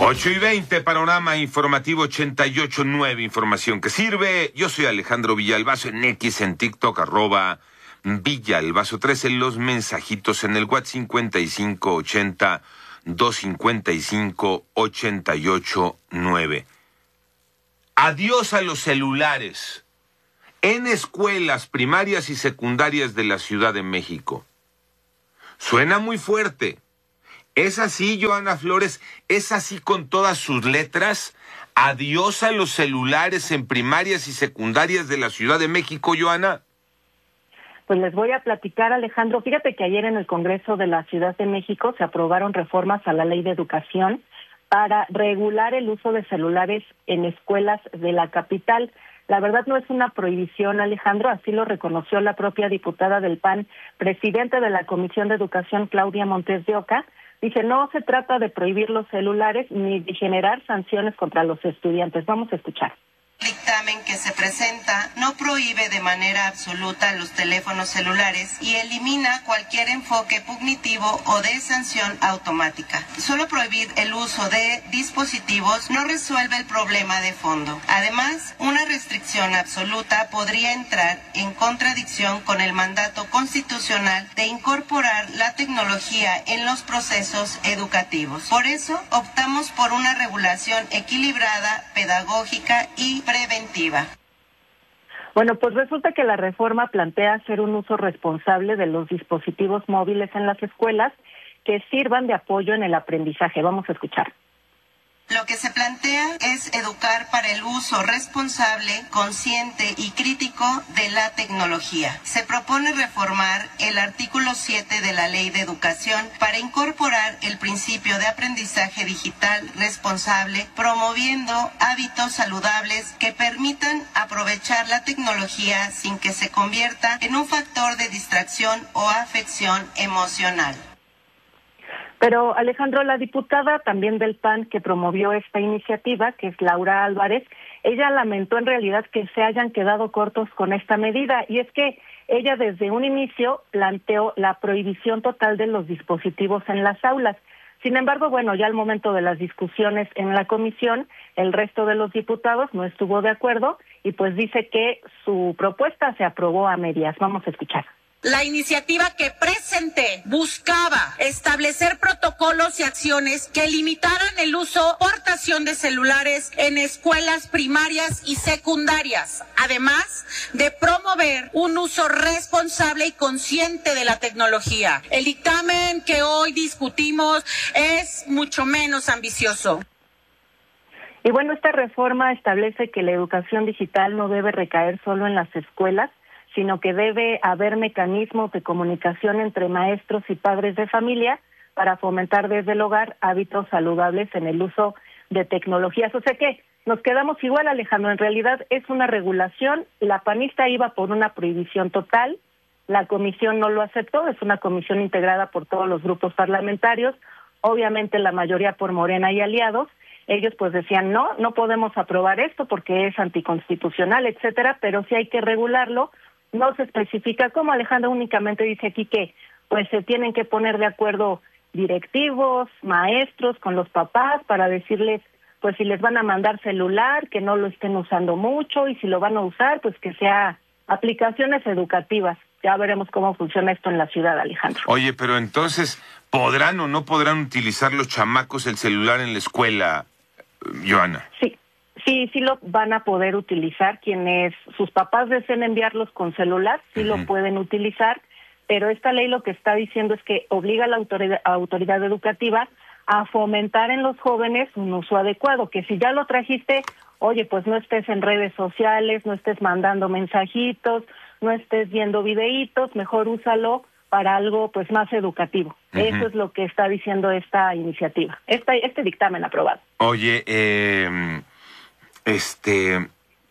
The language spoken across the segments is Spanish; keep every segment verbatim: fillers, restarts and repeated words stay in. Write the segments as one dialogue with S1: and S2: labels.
S1: ocho y veinte, panorama informativo ochenta y ocho punto nueve, información que sirve. Yo soy Alejandro Villalbazo en X, en TikTok, arroba Villalbazo tres, en los mensajitos en el WhatsApp cincuenta y cinco ochenta, doscientos cincuenta y cinco, ochenta y ocho nueve. Adiós a los celulares en escuelas primarias y secundarias de la Ciudad de México. Suena muy fuerte. ¿Es así, Joana Flores? ¿Es así con todas sus letras? ¿Adiós a los celulares en primarias y secundarias de la Ciudad de México, Joana?
S2: Pues les voy a platicar, Alejandro. Fíjate que ayer en el Congreso de la Ciudad de México se aprobaron reformas a la Ley de Educación para regular el uso de celulares en escuelas de la capital. La verdad no es una prohibición, Alejandro, así lo reconoció la propia diputada del P A N, presidente de la Comisión de Educación, Claudia Montes de Oca. Dice, no se trata de prohibir los celulares ni de generar sanciones contra los estudiantes. Vamos a escuchar.
S3: El dictamen que se presenta no prohíbe de manera absoluta los teléfonos celulares y elimina cualquier enfoque punitivo o de sanción automática. Solo prohibir el uso de dispositivos no resuelve el problema de fondo. Además, una restricción absoluta podría entrar en contradicción con el mandato constitucional de incorporar la tecnología en los procesos educativos. Por eso, optamos por una regulación equilibrada, pedagógica y preventiva.
S2: Bueno, pues resulta que la reforma plantea hacer un uso responsable de los dispositivos móviles en las escuelas que sirvan de apoyo en el aprendizaje. Vamos a escuchar.
S3: Lo que se plantea es educar para el uso responsable, consciente y crítico de la tecnología. Se propone reformar el artículo siete de la Ley de Educación para incorporar el principio de aprendizaje digital responsable, promoviendo hábitos saludables que permitan aprovechar la tecnología sin que se convierta en un factor de distracción o afección emocional.
S2: Pero, Alejandro, la diputada también del P A N que promovió esta iniciativa, que es Laura Álvarez, ella lamentó en realidad que se hayan quedado cortos con esta medida, y es que ella desde un inicio planteó la prohibición total de los dispositivos en las aulas. Sin embargo, bueno, ya al momento de las discusiones en la comisión, el resto de los diputados no estuvo de acuerdo y pues dice que su propuesta se aprobó a medias. Vamos a escuchar.
S4: La iniciativa que presenté buscaba establecer protocolos y acciones que limitaran el uso, portación de celulares en escuelas primarias y secundarias, además de promover un uso responsable y consciente de la tecnología. El dictamen que hoy discutimos es mucho menos ambicioso.
S2: Y bueno, esta reforma establece que la educación digital no debe recaer solo en las escuelas, sino que debe haber mecanismos de comunicación entre maestros y padres de familia para fomentar desde el hogar hábitos saludables en el uso de tecnologías. O sea que nos quedamos igual, Alejandro, en realidad es una regulación, la panista iba por una prohibición total, la comisión no lo aceptó, es una comisión integrada por todos los grupos parlamentarios, obviamente la mayoría por Morena y aliados. Ellos pues decían, no, no podemos aprobar esto porque es anticonstitucional, etcétera, pero sí hay que regularlo. No se especifica cómo, Alejandro, únicamente dice aquí que pues se tienen que poner de acuerdo directivos, maestros con los papás para decirles pues si les van a mandar celular, que no lo estén usando mucho, y si lo van a usar, pues que sea aplicaciones educativas. Ya veremos cómo funciona esto en la ciudad, Alejandro.
S1: Oye, pero entonces, ¿podrán o no podrán utilizar los chamacos el celular en la escuela, Joana?
S2: Sí. Sí, sí lo van a poder utilizar. Quienes sus papás deseen enviarlos con celular, sí uh-huh. lo pueden utilizar, pero esta ley lo que está diciendo es que obliga a la autoridad, autoridad educativa a fomentar en los jóvenes un uso adecuado, que si ya lo trajiste, oye, pues no estés en redes sociales, no estés mandando mensajitos, no estés viendo videitos, mejor úsalo para algo pues más educativo. Uh-huh. Eso es lo que está diciendo esta iniciativa, esta, este dictamen aprobado.
S1: Oye, eh... Este,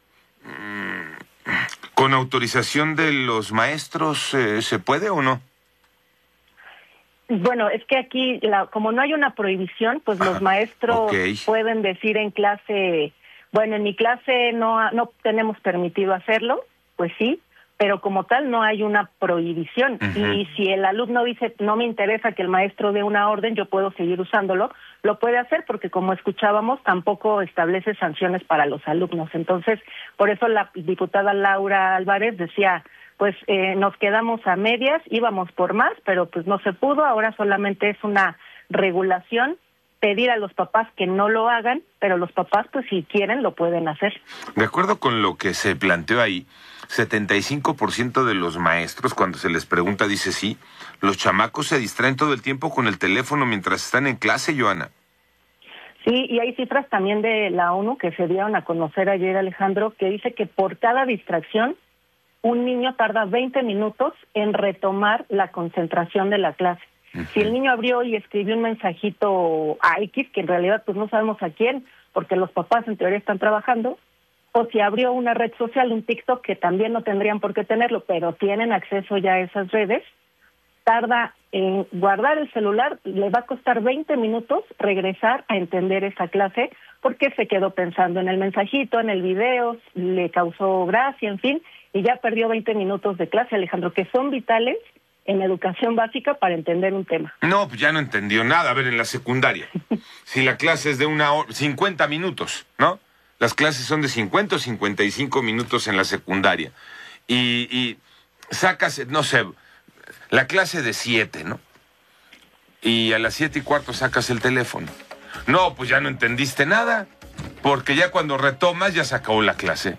S1: ¿con autorización de los maestros eh, se puede o no?
S2: Bueno, es que aquí, la, como no hay una prohibición, pues Ajá, los maestros okay. pueden decir en clase, bueno, en mi clase no no tenemos permitido hacerlo, pues sí, pero como tal no hay una prohibición. Uh-huh. Y si el alumno dice, no me interesa que el maestro dé una orden, yo puedo seguir usándolo, lo puede hacer, porque como escuchábamos, tampoco establece sanciones para los alumnos. Entonces, por eso la diputada Laura Álvarez decía, pues eh, nos quedamos a medias, íbamos por más, pero pues no se pudo, ahora solamente es una regulación, pedir a los papás que no lo hagan, pero los papás, pues si quieren, lo pueden hacer.
S1: De acuerdo con lo que se planteó ahí, setenta y cinco por ciento de los maestros, cuando se les pregunta, dice sí, los chamacos se distraen todo el tiempo con el teléfono mientras están en clase, Joana.
S2: Sí, y hay cifras también de la ONU que se dieron a conocer ayer, Alejandro, que dice que por cada distracción, un niño tarda veinte minutos en retomar la concentración de la clase. Uh-huh. Si el niño abrió y escribió un mensajito a X, que en realidad pues no sabemos a quién, porque los papás en teoría están trabajando, o si abrió una red social, un TikTok, que también no tendrían por qué tenerlo, pero tienen acceso ya a esas redes, tarda en guardar el celular, le va a costar veinte minutos regresar a entender esa clase, porque se quedó pensando en el mensajito, en el video, le causó gracia, en fin, y ya perdió veinte minutos de clase, Alejandro, que son vitales en educación básica para entender un tema.
S1: No, pues ya no entendió nada. A ver, en la secundaria, si la clase es de una hora, cincuenta minutos, ¿no? Las clases son de cincuenta o cincuenta y cinco minutos en la secundaria. Y, y sacas, no sé, la clase de siete, ¿no? Y a las siete y cuarto sacas el teléfono. No, pues ya no entendiste nada, porque ya cuando retomas ya se acabó la clase.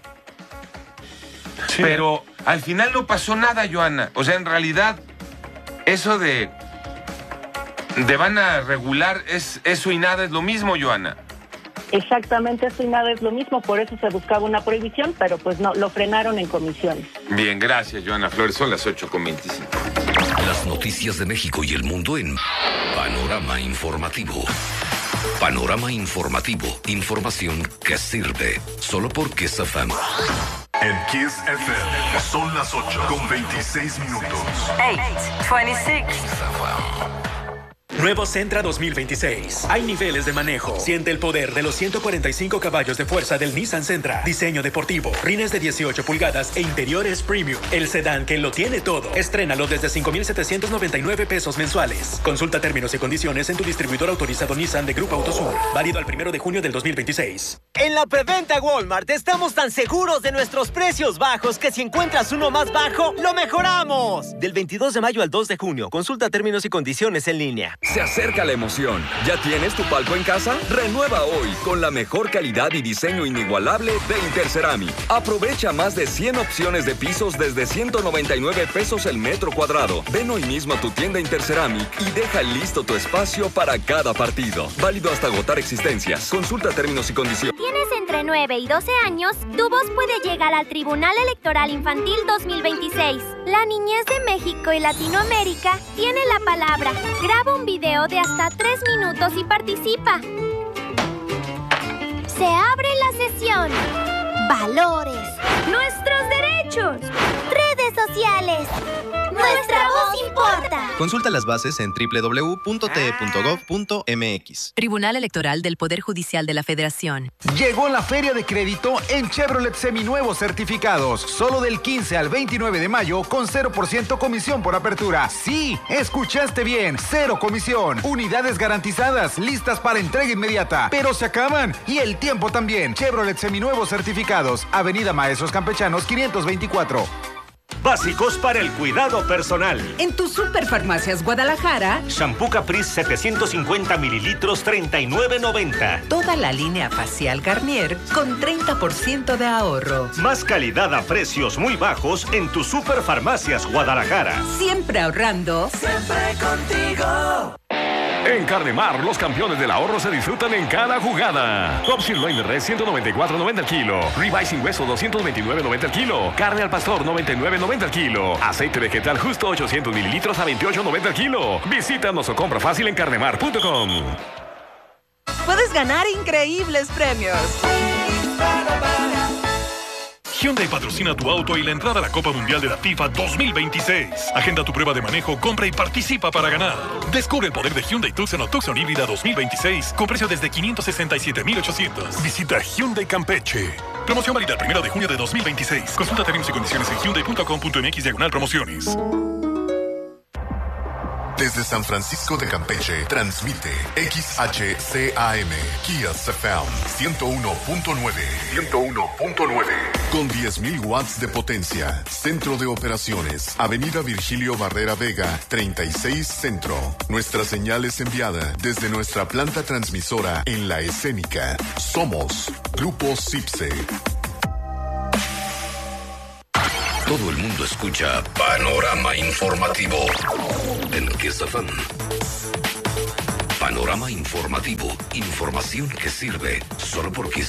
S1: Sí. Pero al final no pasó nada, Joana. O sea, en realidad, eso de, de van a regular, es eso y nada es lo mismo, Joana.
S2: Exactamente, eso y nada es lo mismo, por eso se buscaba una prohibición, pero pues no, lo frenaron en comisiones.
S1: Bien, gracias, Joana Flores, son las ocho con veinticinco.
S5: Las noticias de México y el mundo en Panorama Informativo. Panorama Informativo, información que sirve, solo por Kiss F M.
S6: En Kiss F M son las ocho con veintiséis minutos.
S7: ocho veintiséis.
S8: Nuevo Sentra dos mil veintiséis. Hay niveles de manejo. Siente el poder de los ciento cuarenta y cinco caballos de fuerza del Nissan Sentra. Diseño deportivo, rines de dieciocho pulgadas e interiores premium. El sedán que lo tiene todo. Estrénalo desde cinco mil setecientos noventa y nueve pesos mensuales. Consulta términos y condiciones en tu distribuidor autorizado Nissan de Grupo Autosur. Válido al primero de junio del dos mil veintiséis.
S9: En la preventa Walmart estamos tan seguros de nuestros precios bajos que si encuentras uno más bajo, lo mejoramos. Del veintidós de mayo al dos de junio. Consulta términos y condiciones en línea.
S10: Se acerca la emoción. ¿Ya tienes tu palco en casa? Renueva hoy con la mejor calidad y diseño inigualable de Interceramic. Aprovecha más de cien opciones de pisos desde ciento noventa y nueve pesos el metro cuadrado. Ven hoy mismo a tu tienda Interceramic y deja listo tu espacio para cada partido. Válido hasta agotar existencias. Consulta términos y condiciones.
S11: ¿Tienes entre nueve y doce años? Tu voz puede llegar al Tribunal Electoral Infantil dos mil veintiséis. La niñez de México y Latinoamérica tiene la palabra. Graba un video de hasta tres minutos y participa. Se abre la sesión. Valores. Nuestros derechos. Redes sociales. Nuestra voz importa.
S12: Consulta las bases en doble u doble u doble u punto t e punto gov punto m x.
S13: Tribunal Electoral del Poder Judicial de la Federación.
S14: Llegó la Feria de Crédito en Chevrolet Seminuevos Certificados. Solo del quince al veintinueve de mayo con cero por ciento comisión por apertura. Sí, escuchaste bien. Cero comisión. Unidades garantizadas, listas para entrega inmediata. Pero se acaban. Y el tiempo también. Chevrolet Seminuevos Certificados. Avenida Maestros Campechanos quinientos veinticuatro.
S15: Básicos para el cuidado personal.
S16: En tu Superfarmacias Guadalajara,
S15: Shampoo Caprice setecientos cincuenta mililitros, treinta y nueve noventa.
S16: Toda la línea facial Garnier con treinta por ciento de ahorro.
S15: Más calidad a precios muy bajos en tu Superfarmacias Guadalajara.
S16: Siempre ahorrando.
S17: Siempre contigo.
S18: En Carnemar, los campeones del ahorro se disfrutan en cada jugada. Top Sirloin de res ciento noventa y cuatro noventa el kilo. Ribeye sin hueso doscientos veintinueve noventa el kilo. Carne al pastor noventa y nueve noventa el kilo. Aceite vegetal justo ochocientos mililitros a veintiocho noventa el kilo. Visítanos o compra fácil en carnemar punto com.
S19: Puedes ganar increíbles premios. Hyundai patrocina tu auto y la entrada a la Copa Mundial de la FIFA dos mil veintiséis. Agenda tu prueba de manejo, compra y participa para ganar. Descubre el poder de Hyundai Tucson o Tucson híbrida dos mil veintiséis con precio desde quinientos sesenta y siete mil ochocientos. Visita Hyundai Campeche. Promoción válida el primero de junio de dos mil veintiséis. Consulta términos y condiciones en hyundai punto com punto m x diagonal promociones.
S6: Desde San Francisco de Campeche, transmite X H C A M, Kias F M, ciento uno punto nueve. ciento uno punto nueve. Con diez mil watts de potencia. Centro de operaciones. Avenida Virgilio Barrera Vega, treinta y seis Centro. Nuestra señal es enviada desde nuestra planta transmisora en La Escénica. Somos Grupo Cipse.
S5: Todo el mundo escucha Panorama Informativo en Kiss F M. Panorama Informativo. Información que sirve solo porque